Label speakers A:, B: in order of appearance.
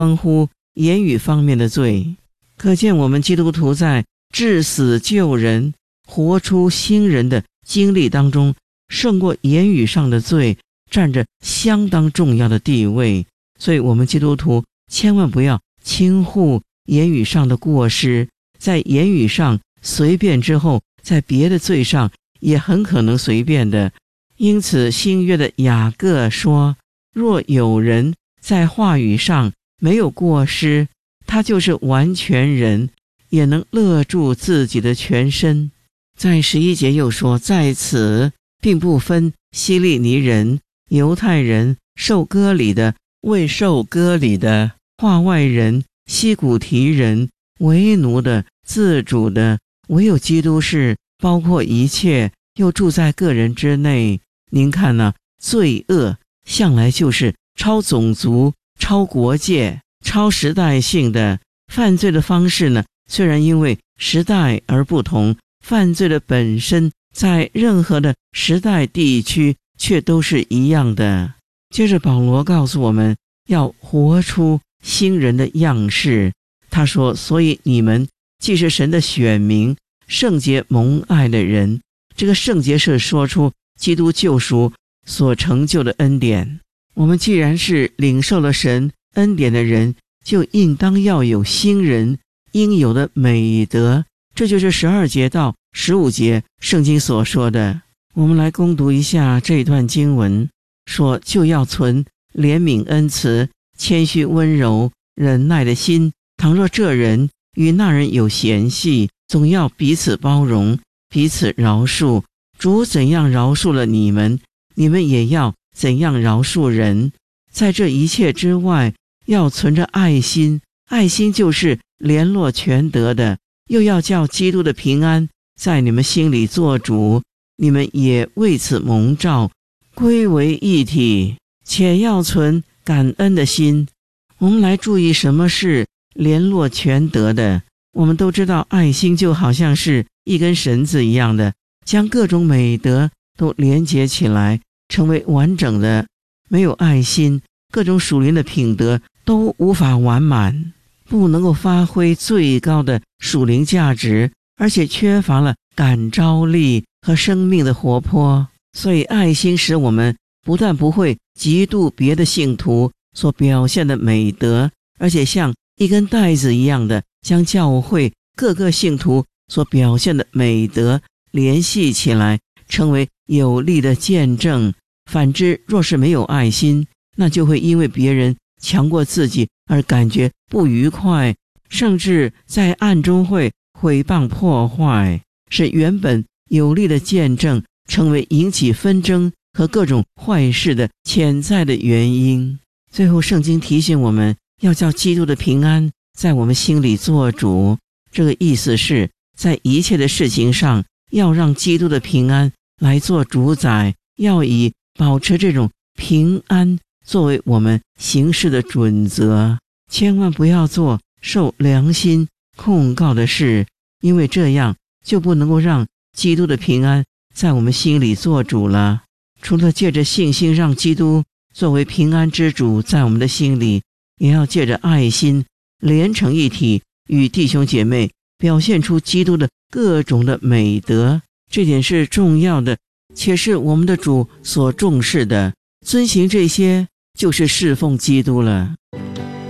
A: 关乎言语方面的罪。可见我们基督徒在治死救人、活出新人的经历当中，胜过言语上的罪，占着相当重要的地位。所以我们基督徒千万不要轻忽言语上的过失，在言语上随便之后，在别的罪上也很可能随便的。因此新约的雅各说，若有人在话语上没有过失，他就是完全人，也能勒住自己的全身。在11节又说，在此并不分希利尼人、犹太人、受割礼的、未受割礼的、化外人、西古提人、为奴的、自主的，唯有基督是包括一切，又住在个人之内。您看呢，罪恶向来就是超种族、超国界、超时代性的。犯罪的方式呢，虽然因为时代而不同，犯罪的本身在任何的时代地区却都是一样的。接着保罗告诉我们要活出新人的样式。他说，所以你们既是神的选民，圣洁蒙爱的人。这个圣洁是说出基督救赎所成就的恩典。我们既然是领受了神恩典的人，就应当要有新人应有的美德。这就是12节到15节圣经所说的。我们来攻读一下这段经文，说就要存怜悯恩慈、谦虚温柔、忍耐的心。倘若这人与那人有嫌隙，总要彼此包容，彼此饶恕。主怎样饶恕了你们，你们也要怎样饶恕人。在这一切之外，要存着爱心，爱心就是联络全德的。又要叫基督的平安在你们心里做主，你们也为此蒙召，归为一体，且要存感恩的心。我们来注意什么是联络全德的。我们都知道爱心就好像是一根绳子一样的，将各种美德都连结起来，成为完整的。没有爱心，各种属灵的品德都无法完满，不能够发挥最高的属灵价值，而且缺乏了感召力和生命的活泼。所以爱心使我们不但不会嫉妒别的信徒所表现的美德，而且像一根带子一样的将教会各个信徒所表现的美德联系起来，成为有力的见证。反之，若是没有爱心，那就会因为别人强过自己而感觉不愉快，甚至在暗中会毁谤破坏，使原本有力的见证成为引起纷争和各种坏事的潜在的原因。最后圣经提醒我们要叫基督的平安在我们心里做主，这个意思是在一切的事情上要让基督的平安来做主宰，要以保持这种平安作为我们行事的准则，千万不要做受良心控告的事，因为这样就不能够让基督的平安在我们心里做主了。除了借着信心让基督作为平安之主在我们的心里，也要借着爱心连成一体，与弟兄姐妹表现出基督的各种的美德。这点是重要的，且是我们的主所重视的。遵行这些就是侍奉基督了。